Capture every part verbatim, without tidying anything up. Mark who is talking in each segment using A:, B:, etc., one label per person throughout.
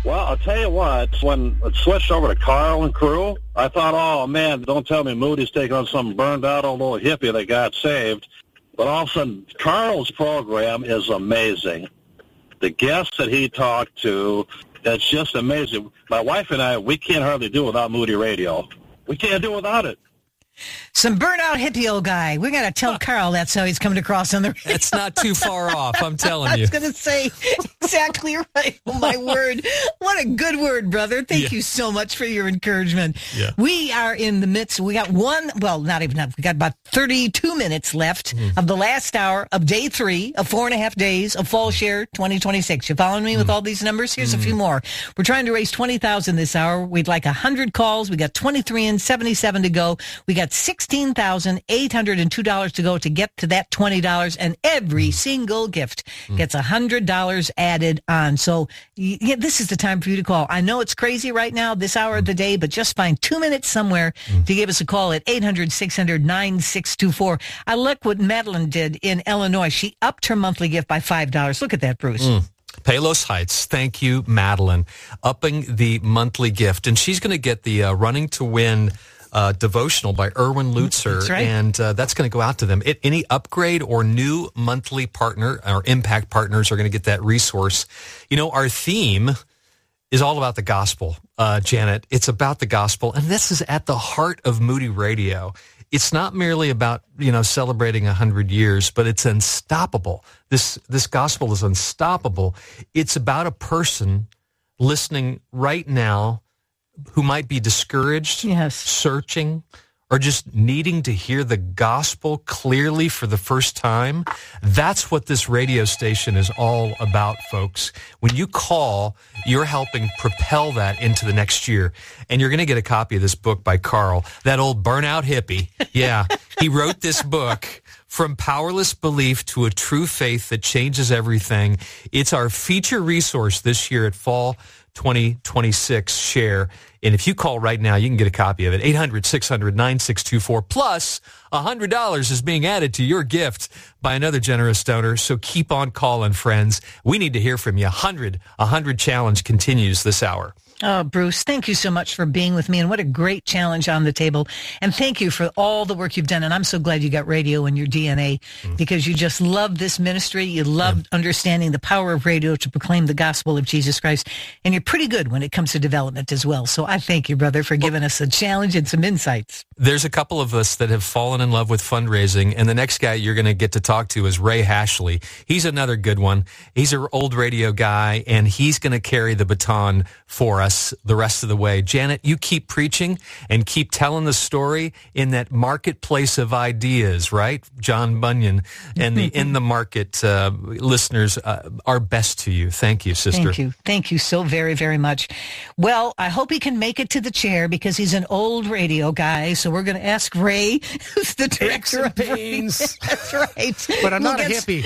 A: Well, I'll tell you what, when it switched over to Carl and crew, I thought, oh, man, don't tell me Moody's taking on some burned-out old little hippie that got saved. But all of a sudden, Carl's program is amazing. The guests that he talked to, it's just amazing. My wife and I, we can't hardly do without Moody Radio. We can't do without it.
B: Some burnout hippie old guy. We got to tell Carl that's how he's coming across on the radio.
C: It's not too far off, I'm telling you.
B: I was going to say exactly right. Oh, my word. What a good word, brother. Thank yeah. you so much for your encouragement. Yeah. We are in the midst. We got one, well, not even, we got about thirty-two minutes left mm. of the last hour of day three of four and a half days of Fall Share twenty twenty-six. You following me mm. with all these numbers? Here's mm. a few more. We're trying to raise twenty thousand this hour. We'd like one hundred calls. We got twenty-three in, seventy-seven to go. We got sixteen thousand eight hundred two dollars to go to get to that twenty dollars, and every mm. single gift mm. gets one hundred dollars added on. So yeah, this is the time for you to call. I know it's crazy right now, this hour mm. of the day, but just find two minutes somewhere mm. to give us a call at eight hundred, six hundred, nine six two four. I like what Madeline did in Illinois. She upped her monthly gift by five dollars. Look at that, Bruce. Mm.
C: Palos Heights. Thank you, Madeline. Upping the monthly gift. And she's going to get the uh, Running to Win Uh, devotional by Erwin Lutzer,
B: that's right.
C: and uh, that's going to go out to them. It, any upgrade or new monthly partner or impact partners are going to get that resource. You know, our theme is all about the gospel, uh, Janet. It's about the gospel, and this is at the heart of Moody Radio. It's not merely about, you know, celebrating a hundred years, but it's unstoppable. This this gospel is unstoppable. It's about a person listening right now who might be discouraged,
B: yes.
C: searching, or just needing to hear the gospel clearly for the first time. That's what this radio station is all about, folks. When you call, you're helping propel that into the next year. And you're going to get a copy of this book by Carl, that old burnout hippie. Yeah, he wrote this book, From Powerless Belief to a True Faith That Changes Everything. It's our feature resource this year at Fall twenty twenty-six Share. And if you call right now, you can get a copy of it. eight hundred, six hundred, nine six two four. Plus, one hundred dollars is being added to your gift by another generous donor. So keep on calling, friends. We need to hear from you. one hundred, one hundred challenge continues this hour.
B: Oh, Bruce, thank you so much for being with me, and what a great challenge on the table. And thank you for all the work you've done. And I'm so glad you got radio in your D N A mm. because you just love this ministry. You love yeah. understanding the power of radio to proclaim the gospel of Jesus Christ. And you're pretty good when it comes to development as well. So I thank you, brother, for giving well, us a challenge and some insights.
C: There's a couple of us that have fallen in love with fundraising, and the next guy you're going to get to talk to is Ray Hashley. He's another good one. He's an old radio guy, and he's going to carry the baton for us the rest of the way. Janet, you keep preaching and keep telling the story in that marketplace of ideas, right? John Bunyan and the In the Market uh, listeners uh, are best to you. Thank you, sister.
B: Thank you. Thank you so very, very much. Well, I hope he can make it to the chair because he's an old radio guy. So we're going to ask Ray, who's the director of
D: pains.
B: That's right.
D: But I'm
B: we'll
D: not a hippie.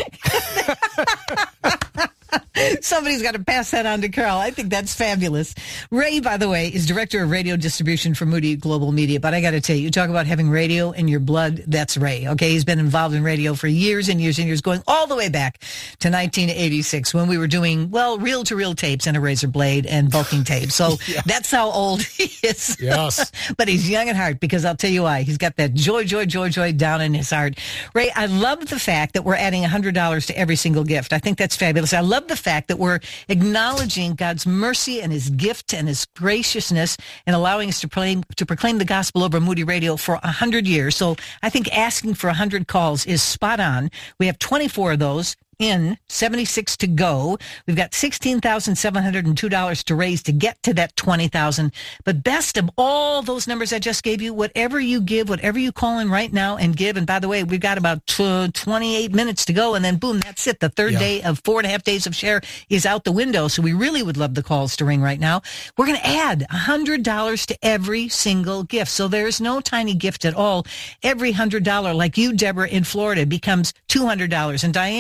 B: Somebody's got to pass that on to Carl. I think that's fabulous. Ray, by the way, is director of radio distribution for Moody Global Media. But I got to tell you, you talk about having radio in your blood. That's Ray. Okay, he's been involved in radio for years and years and years, going all the way back to nineteen eighty-six when we were doing, well, reel-to-reel tapes and a razor blade and bulking tape. So yeah. that's how old he is.
D: Yes.
B: But he's young at heart because I'll tell you why. He's got that joy, joy, joy, joy down in his heart. Ray, I love the fact that we're adding one hundred dollars to every single gift. I think that's fabulous. I love the fact that we're acknowledging God's mercy and his gift and his graciousness and allowing us to proclaim, to proclaim the gospel over Moody Radio for one hundred years. So I think asking for one hundred calls is spot on. We have twenty-four of those in, seventy-six to go. We've got sixteen thousand seven hundred two dollars to raise to get to that twenty thousand. But best of all those numbers I just gave you, whatever you give, whatever you call in right now and give. And by the way, we've got about twenty-eight minutes to go. And then boom, that's it. The third yeah. day of four and a half days of Share is out the window. So we really would love the calls to ring right now. We're going to add one hundred dollars to every single gift. So there's no tiny gift at all. Every one hundred dollars, like you, Deborah, in Florida, becomes two hundred dollars. And Diane in Iowa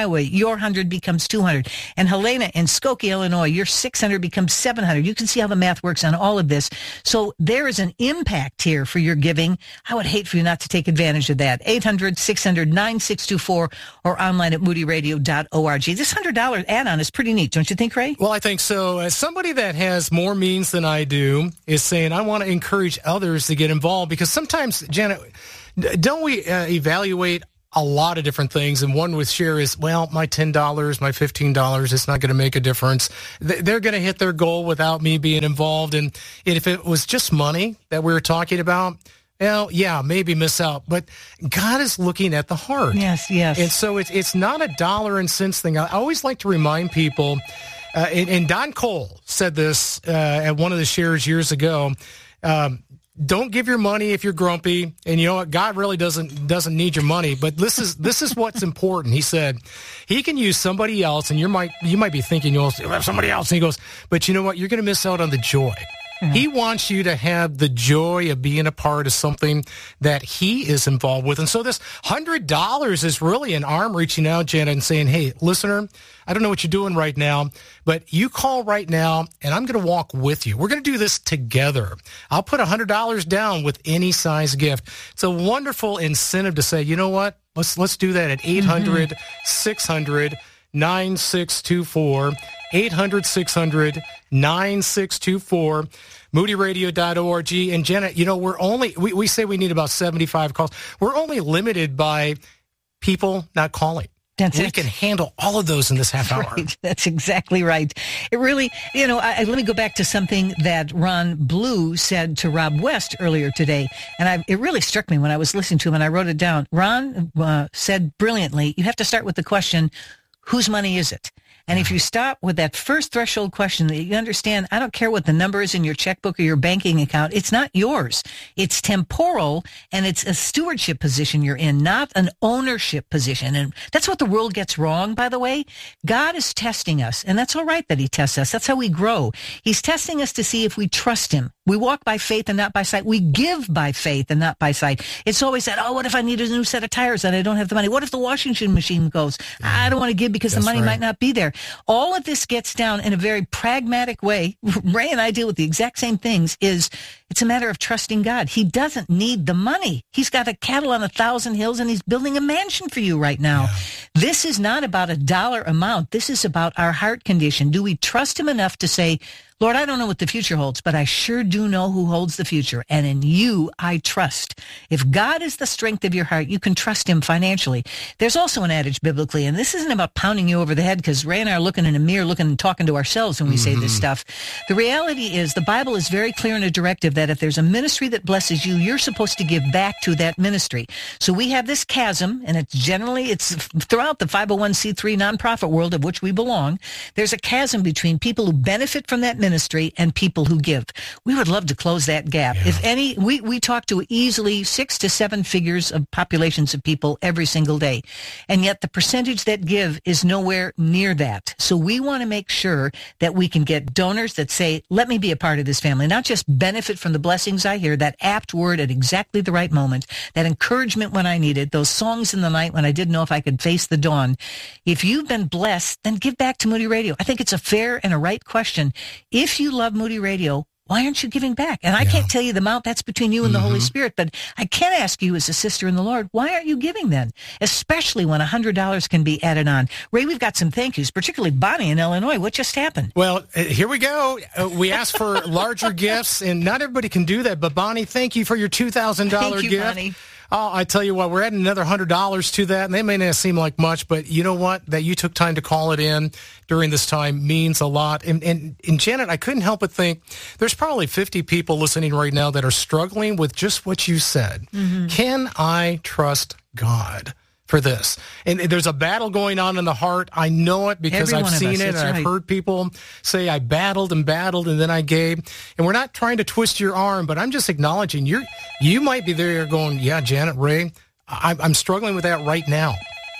B: Iowa, your one hundred becomes two hundred. And Helena in Skokie, Illinois, your six hundred becomes seven hundred. You can see how the math works on all of this. So there is an impact here for your giving. I would hate for you not to take advantage of that. eight hundred, six hundred, nine six two four or online at moody radio dot org. This one hundred dollars add-on is pretty neat, don't you think, Ray?
D: Well, I think so. As somebody that has more means than I do is saying I want to encourage others to get involved, because sometimes, Janet, don't we uh, evaluate a lot of different things, and one with share is, well, my ten dollars, my fifteen dollars, it's not going to make a difference. They're going to hit their goal without me being involved, and if it was just money that we were talking about, well, yeah, maybe miss out, but God is looking at the heart.
B: Yes, yes.
D: And so it's, it's not a dollar and cents thing. I always like to remind people, uh, and, and Don Cole said this uh, at one of the shares years ago, um, don't give your money if you're grumpy, and you know what? God really doesn't doesn't need your money. But this is this is what's important. He said he can use somebody else, and you might you might be thinking you'll have somebody else. And he goes, but you know what? You're going to miss out on the joy. Mm-hmm. He wants you to have the joy of being a part of something that he is involved with. And so this one hundred dollars is really an arm reaching out, Janet, and saying, hey, listener, I don't know what you're doing right now, but you call right now, and I'm going to walk with you. We're going to do this together. I'll put one hundred dollars down with any size gift. It's a wonderful incentive to say, you know what? Let's let's do that at eight hundred, six hundred, nine six two four. eight hundred, six hundred, nine six two four, moody radio dot org. And Janet, you know, we're only, we, we say we need about seventy-five calls. We're only limited by people not calling.
B: That's
D: we
B: it.
D: can handle all of those in this half hour.
B: Right. That's exactly right. It really, you know, I, let me go back to something that Ron Blue said to Rob West earlier today. And I, it really struck me when I was listening to him and I wrote it down. Ron uh, said brilliantly, you have to start with the question, whose money is it? And if you stop with that first threshold question, that you understand, I don't care what the number is in your checkbook or your banking account. It's not yours. It's temporal, and it's a stewardship position you're in, not an ownership position. And that's what the world gets wrong, by the way. God is testing us, and that's all right that he tests us. That's how we grow. He's testing us to see if we trust him. We walk by faith and not by sight. We give by faith and not by sight. It's always that, oh, what if I need a new set of tires and I don't have the money? What if the washing machine goes? I don't want to give because
D: That's
B: the money
D: right.
B: might not be there. All of this gets down in a very pragmatic way. Ray and I deal with the exact same things. Is it's a matter of trusting God. He doesn't need the money. He's got a cattle on a thousand hills, and he's building a mansion for you right now. Yeah. This is not about a dollar amount. This is about our heart condition. Do we trust him enough to say, Lord, I don't know what the future holds, but I sure do know who holds the future, and in you I trust. If God is the strength of your heart, you can trust him financially. There's also an adage biblically, and this isn't about pounding you over the head, because Ray and I are looking in a mirror, looking and talking to ourselves when we mm-hmm. say this stuff. The reality is the Bible is very clear in a directive that if there's a ministry that blesses you, you're supposed to give back to that ministry. So we have this chasm, and it's generally, it's throughout the five oh one c three nonprofit world of which we belong. There's a chasm between people who benefit from that ministry ministry and people who give. We would love to close that gap. Yeah. If any, we, we talk to easily six to seven figures of populations of people every single day. And yet the percentage that give is nowhere near that. So we want to make sure that we can get donors that say, let me be a part of this family, not just benefit from the blessings I hear, that apt word at exactly the right moment, that encouragement when I need it, those songs in the night when I didn't know if I could face the dawn. If you've been blessed, then give back to Moody Radio. I think it's a fair and a right question. If you love Moody Radio, why aren't you giving back? And I yeah. can't tell you the amount. That's between you and mm-hmm. the Holy Spirit. But I can ask you as a sister in the Lord, why aren't you giving then? Especially when one hundred dollars can be added on. Ray, we've got some thank yous, particularly Bonnie in Illinois. What just happened?
D: Well, uh, here we go. Uh, we asked for larger gifts, and not everybody can do that. But Bonnie, thank you for your two thousand dollars
B: gift.
D: Thank
B: you, Bonnie.
D: Oh, I tell you what, we're adding another one hundred dollars to that, and they may not seem like much, but you know what? That you took time to call it in during this time means a lot. And, and, and Janet, I couldn't help but think there's probably fifty people listening right now that are struggling with just what you said. Mm-hmm. Can I trust God for this? And there's a battle going on in the heart. I know it because
B: Every
D: I've seen
B: us,
D: it, and
B: right.
D: I've heard people say I battled and battled and then I gave. And we're not trying to twist your arm, but I'm just acknowledging you're, you might be there going, yeah, Janet, Ray, I'm, I'm struggling with that right now.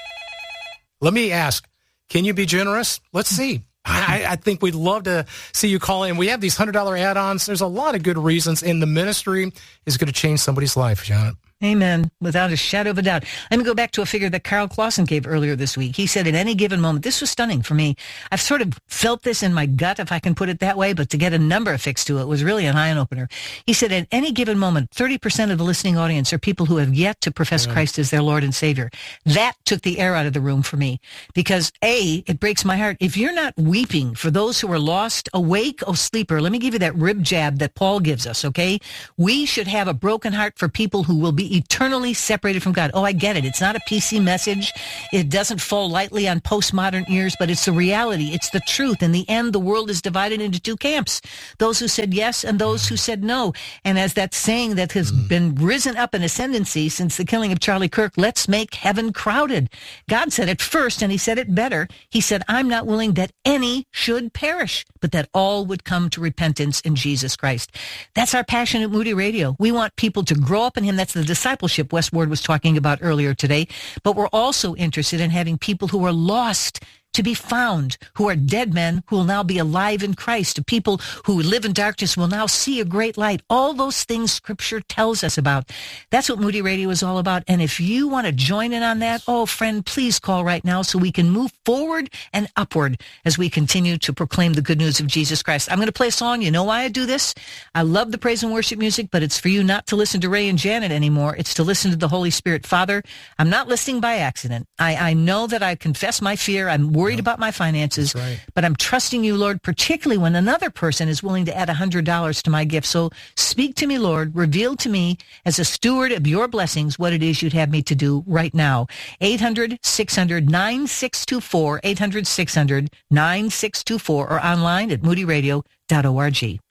D: Let me ask, can you be generous? Let's see. I, I think we'd love to see you call in. We have these one hundred dollars add-ons. There's a lot of good reasons, and the ministry is going to change somebody's life, Janet.
B: Amen. Without a shadow of a doubt. Let me go back to a figure that Carl Clausen gave earlier this week. He said at any given moment, this was stunning for me. I've sort of felt this in my gut, if I can put it that way, but to get a number affixed to it was really an eye-opener. He said at any given moment, thirty percent of the listening audience are people who have yet to profess yeah. Christ as their Lord and Savior. That took the air out of the room for me because, A, it breaks my heart. If you're not weeping for those who are lost, awake, O sleeper, let me give you that rib jab that Paul gives us, okay? We should have a broken heart for people who will be eternally separated from God. Oh, I get it. It's not a P C message. It doesn't fall lightly on postmodern ears, but it's the reality. It's the truth. In the end, the world is divided into two camps, those who said yes and those who said no. And as that saying that has been risen up in ascendancy since the killing of Charlie Kirk, let's make heaven crowded. God said it first, and he said it better. He said, I'm not willing that any should perish, but that all would come to repentance in Jesus Christ. That's our passion at Moody Radio. We want people to grow up in him. That's the discipleship Wes Ward was talking about earlier today. But we're also interested in having people who are lost to be found, who are dead men who will now be alive in Christ, people who live in darkness will now see a great light. All those things Scripture tells us about. That's what Moody Radio is all about. And if you want to join in on that, oh, friend, please call right now so we can move forward and upward as we continue to proclaim the good news of Jesus Christ. I'm going to play a song. You know why I do this? I love the praise and worship music, but it's for you not to listen to Ray and Janet anymore. It's to listen to the Holy Spirit. Father, I'm not listening by accident. I, I know that I confess my fear. I'm worried about my finances, right. But I'm trusting you, Lord, particularly when another person is willing to add one hundred dollars to my gift. So speak to me, Lord. Reveal to me as a steward of your blessings what it is you'd have me to do right now. eight hundred, six hundred, nine six two four, eight hundred, six hundred, nine six two four, or online at moody radio dot org.